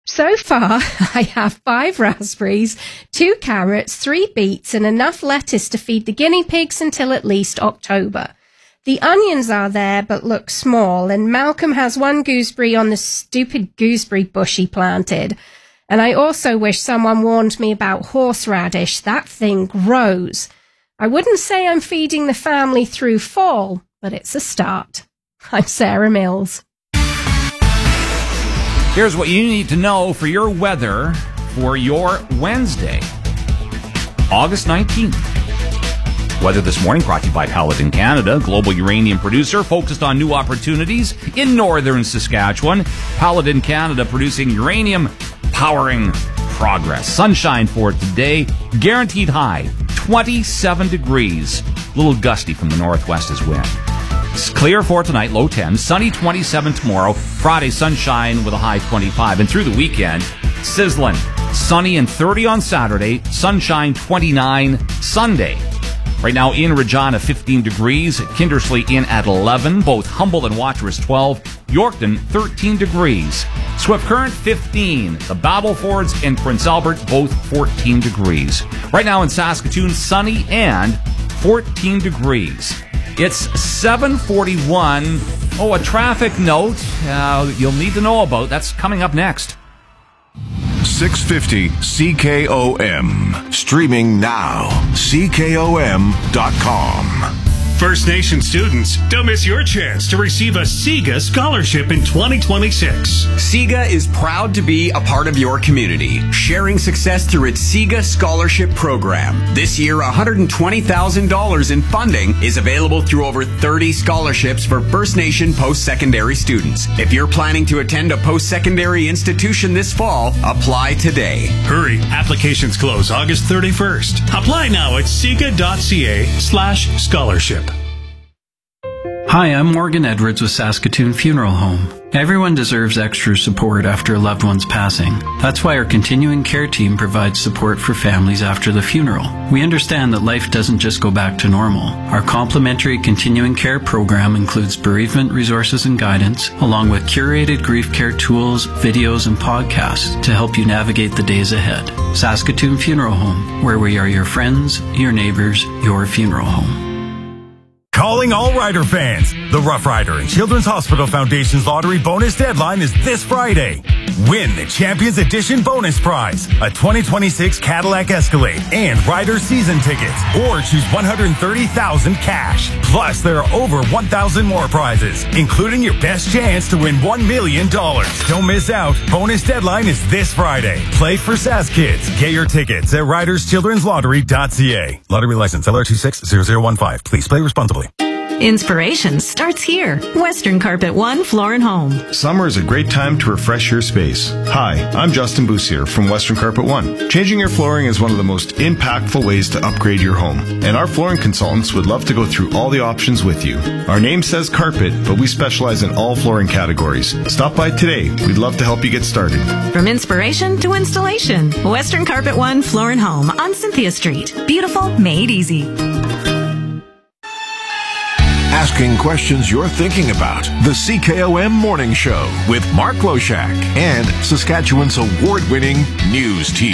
So far, I have 5 raspberries, 2 carrots, 3 beets, and enough lettuce to feed the guinea pigs until at least October. The onions are there, but look small, and Malcolm has 1 gooseberry on the stupid gooseberry bush he planted. And I also wish someone warned me about horseradish. That thing grows. I wouldn't say I'm feeding the family through fall, but it's a start. I'm Sarah Mills. Here's what you need to know for your weather for your Wednesday, August 19th. Weather this morning brought to you by Paladin Canada, global uranium producer focused on new opportunities in northern Saskatchewan. Paladin Canada producing uranium, powering progress. Sunshine for today, guaranteed high, 27 degrees. A little gusty from the northwest as wind. It's clear for tonight, low 10. Sunny 27 tomorrow. Friday, sunshine with a high 25. And through the weekend, sizzling. Sunny and 30 on Saturday. Sunshine 29 Sunday. Right now in Regina, 15 degrees. Kindersley in at 11. Both Humboldt and Watrous 12. Yorkton, 13 degrees. Swift Current, 15. The Battlefords and Prince Albert, both 14 degrees. Right now in Saskatoon, sunny and 14 degrees. It's 7:41. Oh, a traffic note you'll need to know about. That's coming up next. 650 CKOM. Streaming now. CKOM.com. First Nation students, don't miss your chance to receive a SIGA scholarship in 2026. SIGA is proud to be a part of your community, sharing success through its SIGA Scholarship Program. This year, $120,000 in funding is available through over 30 scholarships for First Nation post-secondary students. If you're planning to attend a post-secondary institution this fall, apply today. Hurry, applications close August 31st. Apply now at siga.ca/scholarship. Hi, I'm Morgan Edwards with Saskatoon Funeral Home. Everyone deserves extra support after a loved one's passing. That's why our continuing care team provides support for families after the funeral. We understand that life doesn't just go back to normal. Our complimentary continuing care program includes bereavement resources and guidance, along with curated grief care tools, videos, and podcasts to help you navigate the days ahead. Saskatoon Funeral Home, where we are your friends, your neighbors, your funeral home. Calling all Rider fans. The Rough Rider and Children's Hospital Foundation's lottery bonus deadline is this Friday. Win the Champions Edition bonus prize, a 2026 Cadillac Escalade and Rider season tickets, or choose $130,000 cash. Plus, there are over 1,000 more prizes, including your best chance to win $1 million. Don't miss out. Bonus deadline is this Friday. Play for SAS Kids. Get your tickets at riderschildrenslottery.ca. Lottery license LR260015. Please play responsibly. Inspiration starts here. Western Carpet One Floor and Home. Summer is a great time to refresh your space. Hi, I'm Justin Boussier from Western Carpet One. Changing your flooring is one of the most impactful ways to upgrade your home, and our flooring consultants would love to go through all the options with you. Our name says carpet, but we specialize in all flooring categories. Stop by today. We'd love to help you get started. From inspiration to installation, Western Carpet One Floor and Home on Cynthia Street. Beautiful, made easy. Asking questions you're thinking about. The CKOM Morning Show with Mark Loshak and Saskatchewan's award-winning news team.